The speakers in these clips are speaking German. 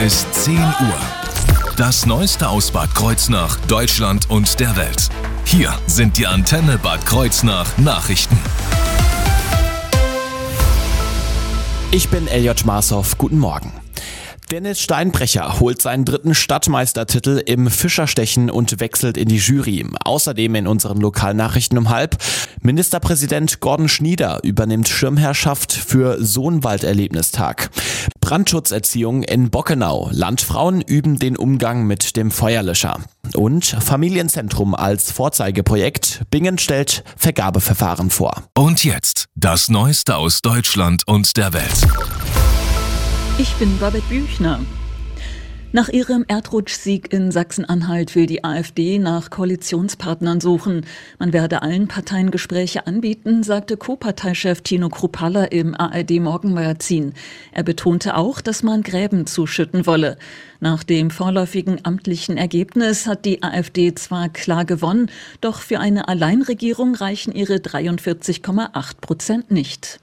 ist 10 Uhr. Das Neueste aus Bad Kreuznach, Deutschland und der Welt. Hier sind die Antenne Bad Kreuznach Nachrichten. Ich bin Elliot Marshoff, guten Morgen. Dennis Steinbrecher holt seinen 3. Stadtmeistertitel im Fischerstechen und wechselt in die Jury. Außerdem in unseren Lokalnachrichten um 12:30. Ministerpräsident Gordon Schnieder übernimmt Schirmherrschaft für Sohnwald-Erlebnistag. Brandschutzerziehung in Bockenau. Landfrauen üben den Umgang mit dem Feuerlöscher. Und Familienzentrum als Vorzeigeprojekt. Bingen stellt Vergabeverfahren vor. Und jetzt das Neueste aus Deutschland und der Welt. Ich bin Babette Büchner. Nach ihrem Erdrutschsieg in Sachsen-Anhalt will die AfD nach Koalitionspartnern suchen. Man werde allen Parteien Gespräche anbieten, sagte Co-Parteichef Tino Kruppalla im ARD-Morgenmagazin. Er betonte auch, dass man Gräben zuschütten wolle. Nach dem vorläufigen amtlichen Ergebnis hat die AfD zwar klar gewonnen, doch für eine Alleinregierung reichen ihre 43,8% nicht.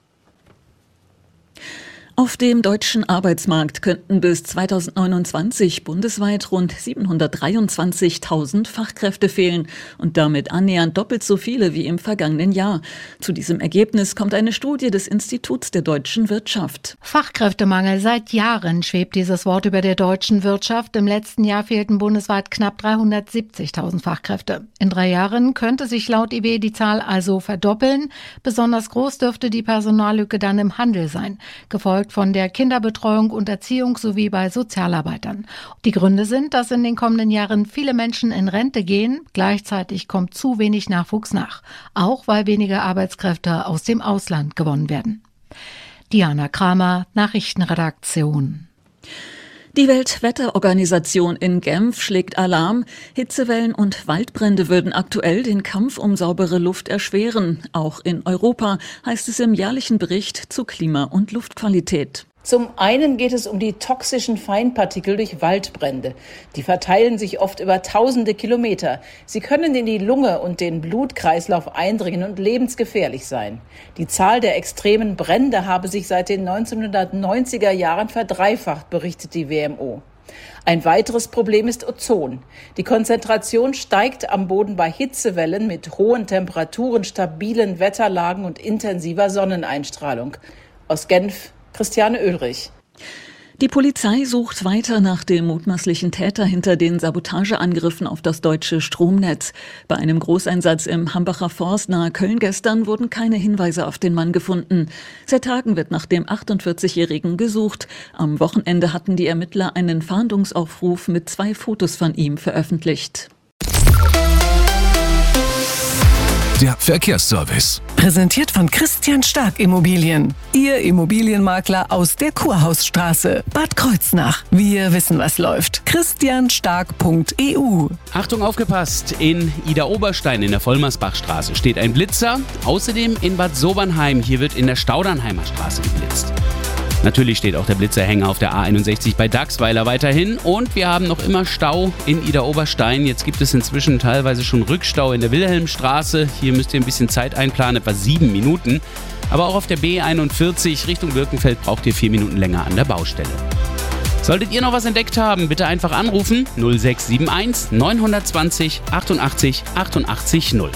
Auf dem deutschen Arbeitsmarkt könnten bis 2029 bundesweit rund 723.000 Fachkräfte fehlen und damit annähernd doppelt so viele wie im vergangenen Jahr. Zu diesem Ergebnis kommt eine Studie des Instituts der deutschen Wirtschaft. Fachkräftemangel. Seit Jahren schwebt dieses Wort über der deutschen Wirtschaft. Im letzten Jahr fehlten bundesweit knapp 370.000 Fachkräfte. In 3 Jahren könnte sich laut IW die Zahl also verdoppeln. Besonders groß dürfte die Personallücke dann im Handel sein, gefolgt von der Kinderbetreuung und Erziehung sowie bei Sozialarbeitern. Die Gründe sind, dass in den kommenden Jahren viele Menschen in Rente gehen. Gleichzeitig kommt zu wenig Nachwuchs nach, auch weil weniger Arbeitskräfte aus dem Ausland gewonnen werden. Diana Kramer, Nachrichtenredaktion. Die Weltwetterorganisation in Genf schlägt Alarm. Hitzewellen und Waldbrände würden aktuell den Kampf um saubere Luft erschweren. Auch in Europa, heißt es im jährlichen Bericht zu Klima- und Luftqualität. Zum einen geht es um die toxischen Feinpartikel durch Waldbrände. Die verteilen sich oft über tausende Kilometer. Sie können in die Lunge und den Blutkreislauf eindringen und lebensgefährlich sein. Die Zahl der extremen Brände habe sich seit den 1990er Jahren verdreifacht, berichtet die WMO. Ein weiteres Problem ist Ozon. Die Konzentration steigt am Boden bei Hitzewellen mit hohen Temperaturen, stabilen Wetterlagen und intensiver Sonneneinstrahlung. Aus Genf, Christiane Oehlrich. Die Polizei sucht weiter nach dem mutmaßlichen Täter hinter den Sabotageangriffen auf das deutsche Stromnetz. Bei einem Großeinsatz im Hambacher Forst nahe Köln gestern wurden keine Hinweise auf den Mann gefunden. Seit Tagen wird nach dem 48-Jährigen gesucht. Am Wochenende hatten die Ermittler einen Fahndungsaufruf mit 2 Fotos von ihm veröffentlicht. Der Verkehrsservice. Präsentiert von Christian Stark Immobilien. Ihr Immobilienmakler aus der Kurhausstraße. Bad Kreuznach. Wir wissen, was läuft. christianstark.eu. Achtung, aufgepasst! In Ida-Oberstein in der Vollmersbachstraße steht ein Blitzer. Außerdem in Bad Sobernheim. Hier wird in der Staudernheimer Straße geblitzt. Natürlich steht auch der Blitzerhänger auf der A61 bei Dachsweiler weiterhin und wir haben noch immer Stau in Ida-Oberstein. Jetzt gibt es inzwischen teilweise schon Rückstau in der Wilhelmstraße. Hier müsst ihr ein bisschen Zeit einplanen, etwa 7 Minuten. Aber auch auf der B41 Richtung Birkenfeld braucht ihr 4 Minuten länger an der Baustelle. Solltet ihr noch was entdeckt haben, bitte einfach anrufen 0671 920 88 88 0.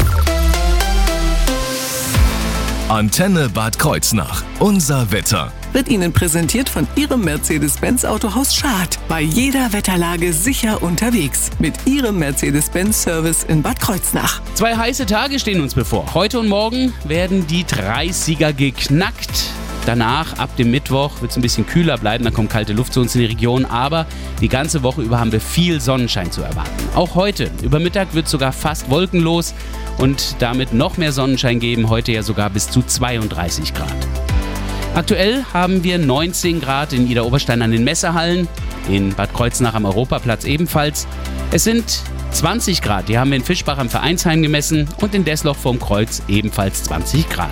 Antenne Bad Kreuznach. Unser Wetter. Wird Ihnen präsentiert von Ihrem Mercedes-Benz Autohaus Schad. Bei jeder Wetterlage sicher unterwegs. Mit Ihrem Mercedes-Benz-Service in Bad Kreuznach. 2 heiße Tage stehen uns bevor. Heute und morgen werden die 30er geknackt. Danach, ab dem Mittwoch, wird es ein bisschen kühler bleiben, dann kommt kalte Luft zu uns in die Region, aber die ganze Woche über haben wir viel Sonnenschein zu erwarten. Auch heute, über Mittag wird es sogar fast wolkenlos und damit noch mehr Sonnenschein geben, heute ja sogar bis zu 32 Grad. Aktuell haben wir 19 Grad in Ida-Oberstein an den Messehallen, in Bad Kreuznach am Europaplatz ebenfalls. Es sind 20 Grad, die haben wir in Fischbach am Vereinsheim gemessen und in Desloch vorm Kreuz ebenfalls 20 Grad.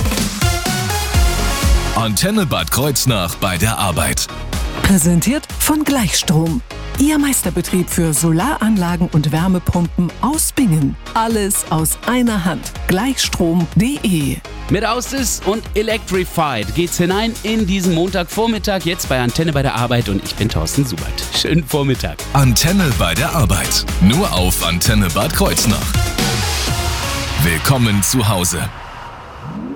Antenne Bad Kreuznach bei der Arbeit. Präsentiert von Gleichstrom. Ihr Meisterbetrieb für Solaranlagen und Wärmepumpen aus Bingen. Alles aus einer Hand. Gleichstrom.de Mit Ausis und Electrified geht's hinein in diesen Montagvormittag, jetzt bei Antenne bei der Arbeit und ich bin Thorsten Subert. Schönen Vormittag. Antenne bei der Arbeit. Nur auf Antenne Bad Kreuznach. Willkommen zu Hause.